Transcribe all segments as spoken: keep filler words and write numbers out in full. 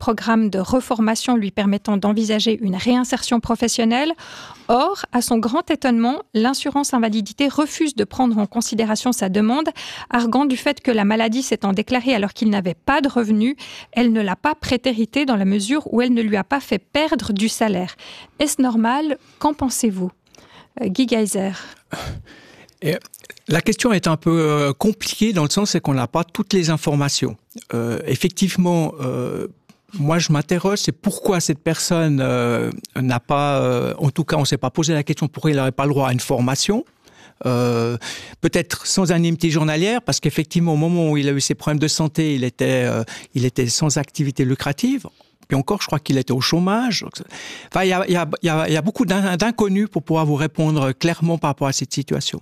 programmes de reformation lui permettant d'envisager une réinsertion professionnelle. Or, à son grand étonnement, l'assurance invalidité refuse de prendre en considération sa demande, arguant du fait que la maladie s'étant déclarée alors qu'il n'avait pas de revenus, elle ne l'a pas prétérité dans la mesure où elle ne lui a pas fait perdre du salaire. Est-ce normal? Qu'en pensez-vous? Euh, Guy Geyser. Et la question est un peu euh, compliquée dans le sens c'est qu'on n'a pas toutes les informations. Euh, effectivement, euh, moi je m'interroge, c'est pourquoi cette personne euh, n'a pas, euh, en tout cas on ne s'est pas posé la question pourquoi il n'aurait pas le droit à une formation. Euh, peut-être sans indemnité journalière, parce qu'effectivement au moment où il a eu ses problèmes de santé, il était, euh, il était sans activité lucrative. Puis encore, je crois qu'il était au chômage. Enfin, il y a, il y a, il y a, il y a beaucoup d'inconnus pour pouvoir vous répondre clairement par rapport à cette situation.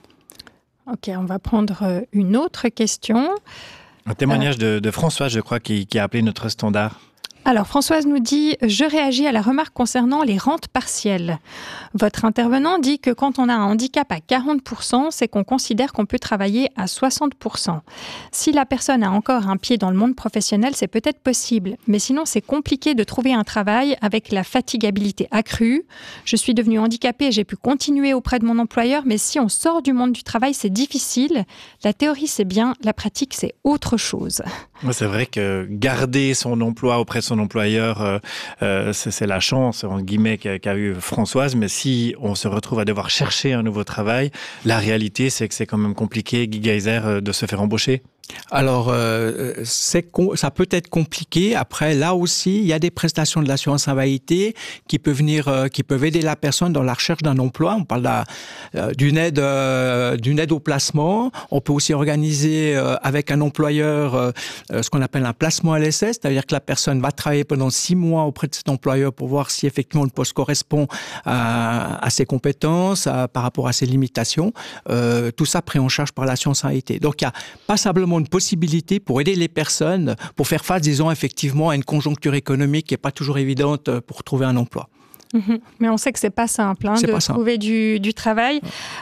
Ok, on va prendre une autre question. Un témoignage euh... de, de Françoise, je crois, qui, qui a appelé notre standard. Alors, Françoise nous dit « Je réagis à la remarque concernant les rentes partielles. Votre intervenant dit que quand on a un handicap à quarante pour cent, c'est qu'on considère qu'on peut travailler à soixante pour cent. Si la personne a encore un pied dans le monde professionnel, c'est peut-être possible. Mais sinon, c'est compliqué de trouver un travail avec la fatigabilité accrue. Je suis devenue handicapée et j'ai pu continuer auprès de mon employeur, mais si on sort du monde du travail, c'est difficile. La théorie, c'est bien, la pratique, c'est autre chose. » C'est vrai que garder son emploi auprès de son employeur, euh, euh, c'est, c'est la chance, en guillemets, qu'a, qu'a eu Françoise. Mais si on se retrouve à devoir chercher un nouveau travail, la réalité, c'est que c'est quand même compliqué, Guy Geyser, de se faire embaucher. Alors, euh, c'est, ça peut être compliqué. Après, là aussi, il y a des prestations de l'assurance invalidité qui peuvent venir, euh, qui peuvent aider la personne dans la recherche d'un emploi. On parle de la, euh, d'une aide, euh, d'une aide au placement. On peut aussi organiser euh, avec un employeur euh, ce qu'on appelle un placement L S S, c'est-à-dire que la personne va travailler pendant six mois auprès de cet employeur pour voir si effectivement le poste correspond à, à ses compétences, à, par rapport à ses limitations. Euh, tout ça pris en charge par l'assurance invalidité. Donc, il y a passablement une possibilité pour aider les personnes, pour faire face, disons, effectivement, à une conjoncture économique qui n'est pas toujours évidente pour trouver un emploi. Mmh. Mais on sait que c'est pas simple hein, c'est de pas trouver simple. Du, du travail.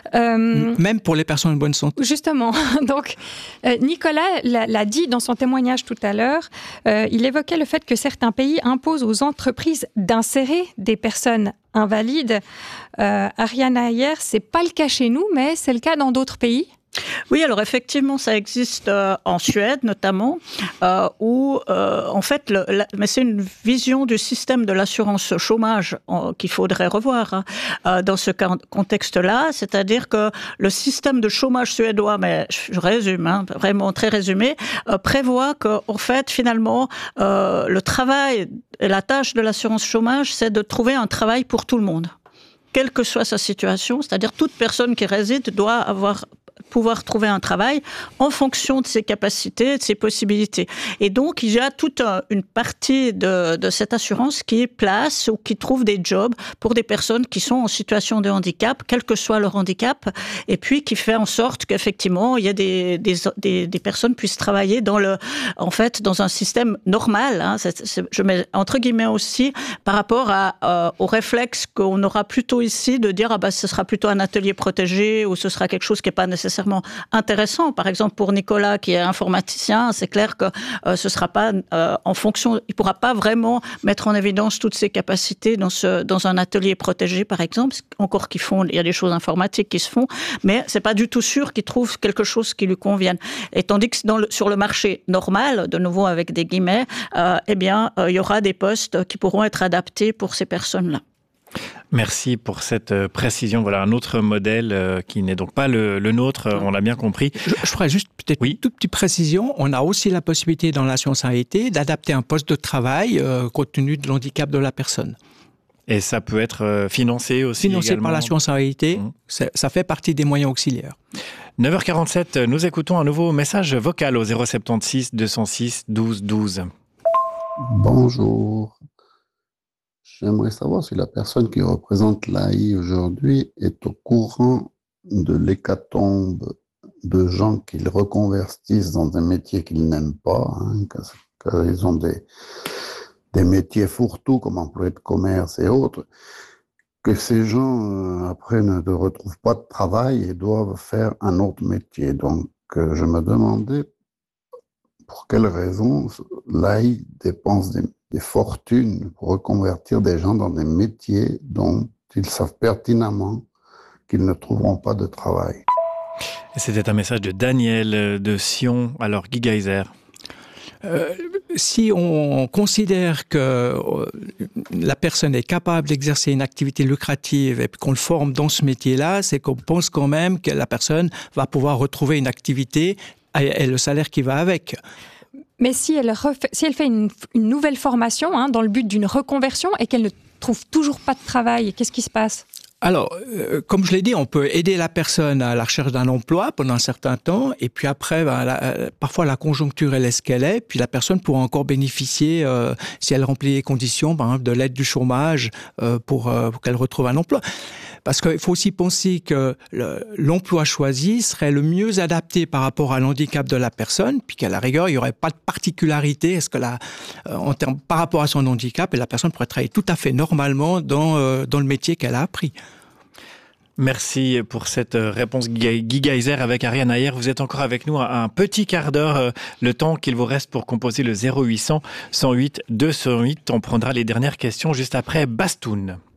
Euh, Même pour les personnes en bonne santé. Justement. Donc, euh, Nicolas l'a, l'a dit dans son témoignage tout à l'heure. Euh, il évoquait le fait que certains pays imposent aux entreprises d'insérer des personnes invalides. Euh, Ariane Ayer, c'est pas le cas chez nous, mais c'est le cas dans d'autres pays. Oui, alors effectivement, ça existe euh, en Suède notamment, euh, où euh, en fait, le, la, mais c'est une vision du système de l'assurance chômage euh, qu'il faudrait revoir hein, euh, dans ce contexte-là, c'est-à-dire que le système de chômage suédois, mais je résume, hein, vraiment très résumé, euh, prévoit que en fait, finalement, euh, le travail et la tâche de l'assurance chômage, c'est de trouver un travail pour tout le monde, quelle que soit sa situation, c'est-à-dire toute personne qui réside doit avoir pouvoir trouver un travail en fonction de ses capacités, de ses possibilités. Et donc, il y a toute une partie de, de cette assurance qui place ou qui trouve des jobs pour des personnes qui sont en situation de handicap, quel que soit leur handicap, et puis qui fait en sorte qu'effectivement, il y a des, des, des, des personnes puissent travailler dans le, en fait, dans un système normal. Hein. C'est, c'est, je mets entre guillemets aussi par rapport à, euh, au réflexe qu'on aura plutôt ici de dire ah bah ce sera plutôt un atelier protégé ou ce sera quelque chose qui n'est pas nécessairement intéressant. Par exemple, pour Nicolas, qui est informaticien, c'est clair que euh, ce sera pas euh, en fonction, il pourra pas vraiment mettre en évidence toutes ses capacités dans ce, dans un atelier protégé, par exemple. Encore qu'ils font, il y a des choses informatiques qui se font, mais c'est pas du tout sûr qu'il trouve quelque chose qui lui convienne. Et tandis que dans le, sur le marché normal, de nouveau avec des guillemets, euh, eh bien, euh, il y aura des postes qui pourront être adaptés pour ces personnes-là. Merci pour cette précision. Voilà un autre modèle euh, qui n'est donc pas le, le nôtre, on l'a bien compris. Je, je ferais juste peut-être oui. une toute petite précision. On a aussi la possibilité dans l'assurance invalidité d'adapter un poste de travail euh, compte tenu de l'handicap de la personne. Et ça peut être financé aussi Financé également. par l'assurance invalidité, mmh. ça fait partie des moyens auxiliaires. neuf heures quarante-sept, nous écoutons un nouveau message vocal au zéro sept six deux zéro six douze douze. Bonjour. J'aimerais savoir si la personne qui représente l'A I aujourd'hui est au courant de l'hécatombe de gens qu'ils reconvertissent dans des métiers qu'ils n'aiment pas, hein, car ils ont des, des métiers fourre-tout comme employés de commerce et autres, que ces gens, euh, après, ne, ne retrouvent pas de travail et doivent faire un autre métier. Donc, euh, je me demandais pour quelles raisons l'A I dépense des des fortunes pour reconvertir des gens dans des métiers dont ils savent pertinemment qu'ils ne trouveront pas de travail. C'était un message de Daniel de Sion, alors Guy Geyser. Euh, si on considère que euh, la personne est capable d'exercer une activité lucrative et qu'on le forme dans ce métier-là, c'est qu'on pense quand même que la personne va pouvoir retrouver une activité et, et le salaire qui va avec. Mais si elle, refait, si elle fait une, une nouvelle formation hein, dans le but d'une reconversion et qu'elle ne trouve toujours pas de travail, qu'est-ce qui se passe ? Alors, euh, comme je l'ai dit, on peut aider la personne à la recherche d'un emploi pendant un certain temps, et puis après, ben, la, euh, parfois la conjoncture elle est ce qu'elle est, puis la personne pourra encore bénéficier, euh, si elle remplit les conditions, par exemple, de l'aide du chômage euh, pour, euh, pour qu'elle retrouve un emploi. Parce qu'il faut aussi penser que le, l'emploi choisi serait le mieux adapté par rapport à l'handicap de la personne, puis qu'à la rigueur, il n'y aurait pas de particularité. Est-ce que la, euh, en termes, par rapport à son handicap, la personne pourrait travailler tout à fait normalement dans, euh, dans le métier qu'elle a appris. Merci pour cette réponse, Guy Geyser avec Ariane Ayer. Vous êtes encore avec nous un petit quart d'heure, le temps qu'il vous reste pour composer le zéro huit cents cent huit deux cent huit. On prendra les dernières questions juste après Bastoun.